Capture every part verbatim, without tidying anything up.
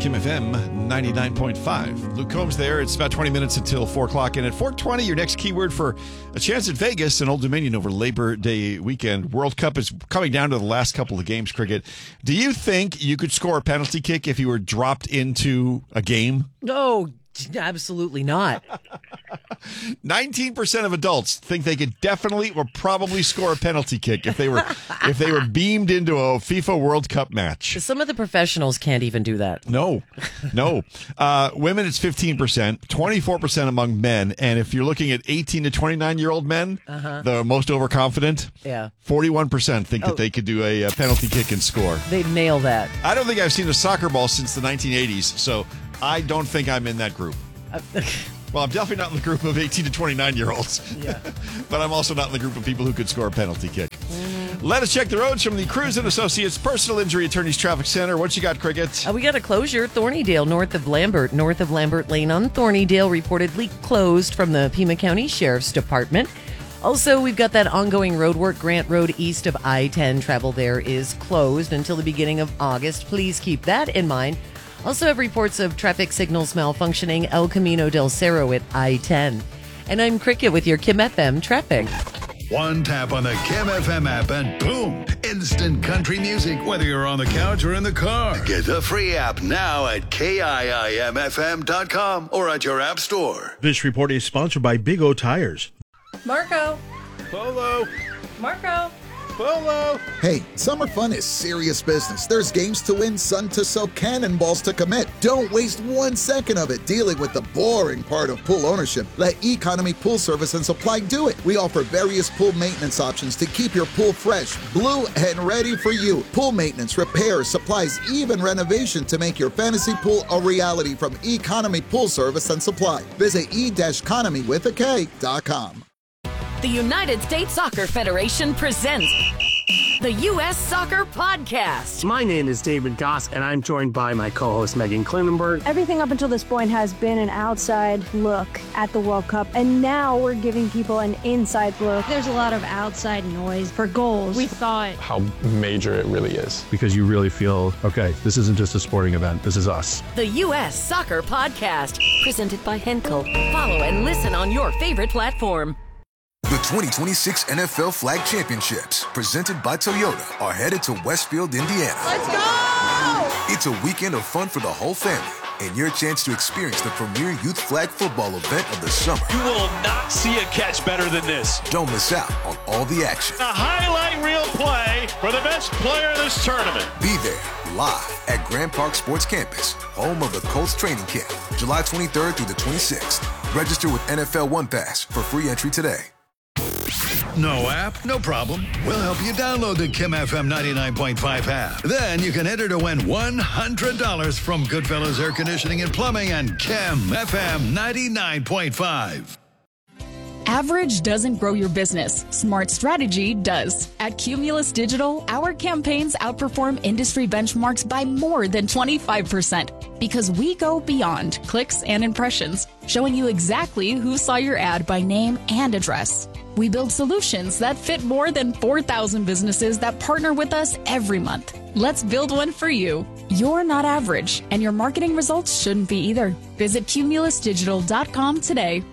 Kim F M ninety-nine point five. Luke Combs there. It's about twenty minutes until four o'clock. And at four twenty, your next keyword for a chance at Vegas and Old Dominion over Labor Day weekend. World Cup is coming down to the last couple of games, Cricket. Do you think you could score a penalty kick if you were dropped into a game? No, absolutely not. nineteen percent of adults think they could definitely or probably score a penalty kick if they were if they were beamed into a FIFA World Cup match. Some of the professionals can't even do that. No, no. Uh, women, it's fifteen percent, twenty-four percent among men. And if you're looking at eighteen to twenty-nine-year-old men, uh-huh. the most overconfident, yeah, forty-one percent think oh. that they could do a, a penalty kick and score. They'd nail that. I don't think I've seen a soccer ball since the nineteen eighties, so I don't think I'm in that group. Uh, Well, I'm definitely not in the group of eighteen to twenty-nine-year-olds. Yeah. But I'm also not in the group of people who could score a penalty kick. Mm-hmm. Let us check the roads from the Cruz and Associates Personal Injury Attorneys Traffic Center. What you got, Cricket? Uh, we got a closure. Thornydale, north of Lambert. North of Lambert Lane on Thornydale, reportedly closed from the Pima County Sheriff's Department. Also, we've got that ongoing road work. Grant Road east of I ten. Travel there is closed until the beginning of August. Please keep that in mind. Also have reports of traffic signals malfunctioning El Camino del Cerro at I ten. And I'm Cricket with your Kim F M traffic. One tap on the Kim F M app and boom, instant country music, whether you're on the couch or in the car. Get the free app now at K I I M F M dot com or at your app store. This report is sponsored by Big O Tires. Marco. Polo. Marco. Polo. Hey, summer fun is serious business. There's games to win, sun to soak, cannonballs to commit. Don't waste one second of it dealing with the boring part of pool ownership. Let Economy Pool Service and Supply do it. We offer various pool maintenance options to keep your pool fresh, blue, and ready for you. Pool maintenance, repairs, supplies, even renovation to make your fantasy pool a reality from Economy Pool Service and Supply. Visit e-economy with a K dot com. The United States Soccer Federation presents the U S Soccer Podcast. My name is David Goss, and I'm joined by my co-host Megan Klinenberg. Everything up until this point has been an outside look at the World Cup, and now we're giving people an inside look. There's a lot of outside noise for goals. We thought how major it really is. Because you really feel, okay, this isn't just a sporting event, this is us. The U S Soccer Podcast, presented by Henkel. Follow and listen on your favorite platform. The twenty twenty-six N F L Flag Championships, presented by Toyota, are headed to Westfield, Indiana. Let's go! It's a weekend of fun for the whole family and your chance to experience the premier youth flag football event of the summer. You will not see a catch better than this. Don't miss out on all the action. A highlight reel play for the best player in this tournament. Be there live at Grand Park Sports Campus, home of the Colts training camp, July twenty-third through the twenty-sixth. Register with N F L One Pass for free entry today. No app? No problem. We'll help you download the Kim F M ninety-nine point five app. Then you can enter to win one hundred dollars from Goodfellas Air Conditioning and Plumbing and Kim F M ninety-nine point five. Average doesn't grow your business. Smart strategy does. At Cumulus Digital, our campaigns outperform industry benchmarks by more than twenty-five percent because we go beyond clicks and impressions, showing you exactly who saw your ad by name and address. We build solutions that fit more than four thousand businesses that partner with us every month. Let's build one for you. You're not average, and your marketing results shouldn't be either. Visit cumulus digital dot com today.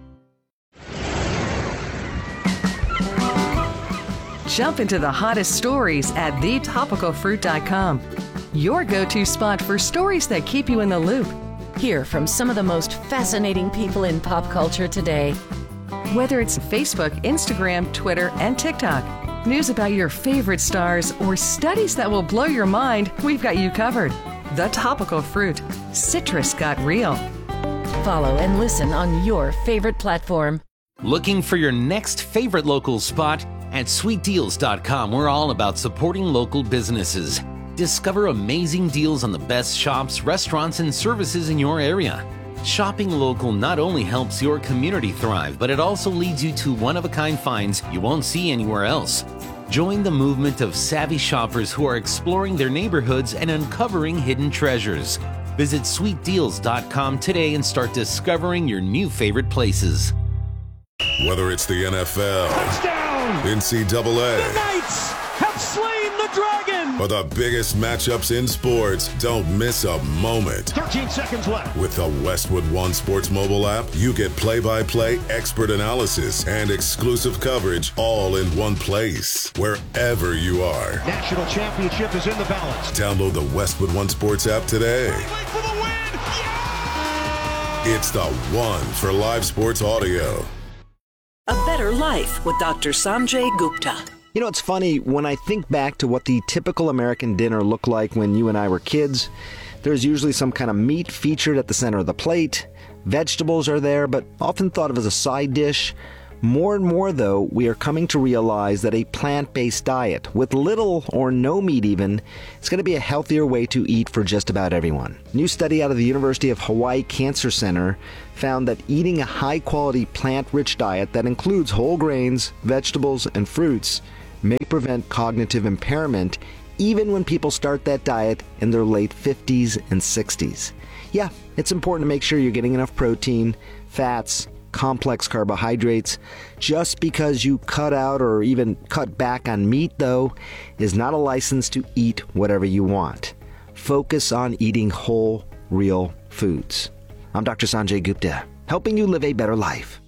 Jump into the hottest stories at the topical fruit dot com. Your go-to spot for stories that keep you in the loop. Hear from some of the most fascinating people in pop culture today. Whether it's Facebook, Instagram, Twitter, and TikTok, news about your favorite stars, or studies that will blow your mind, we've got you covered. The Topical Fruit. Citrus got real. Follow and listen on your favorite platform. Looking for your next favorite local spot? At sweet deals dot com, we're all about supporting local businesses. Discover amazing deals on the best shops, restaurants, and services in your area. Shopping local not only helps your community thrive, but it also leads you to one-of-a-kind finds you won't see anywhere else. Join the movement of savvy shoppers who are exploring their neighborhoods and uncovering hidden treasures. Visit sweet deals dot com today and start discovering your new favorite places. Whether it's the N F L, touchdown, N C double A, the Knights have slain the Dragon! For the biggest matchups in sports, don't miss a moment. thirteen seconds left. With the Westwood One Sports mobile app, you get play-by-play expert analysis and exclusive coverage all in one place, wherever you are. National championship is in the balance. Download the Westwood One Sports app today. For the win! Yeah! It's the one for live sports audio. A Better Life with Doctor Sanjay Gupta. You know, it's funny, when I think back to what the typical American dinner looked like when you and I were kids, there's usually some kind of meat featured at the center of the plate. Vegetables are there, but often thought of as a side dish. More and more, though, we are coming to realize that a plant-based diet, with little or no meat even, is going to be a healthier way to eat for just about everyone. A new study out of the University of Hawaii Cancer Center found that eating a high-quality plant-rich diet that includes whole grains, vegetables, and fruits may prevent cognitive impairment even when people start that diet in their late fifties and sixties. Yeah, it's important to make sure you're getting enough protein, fats, complex carbohydrates. Just because you cut out or even cut back on meat, though, is not a license to eat whatever you want. Focus on eating whole, real foods. I'm Doctor Sanjay Gupta, helping you live a better life.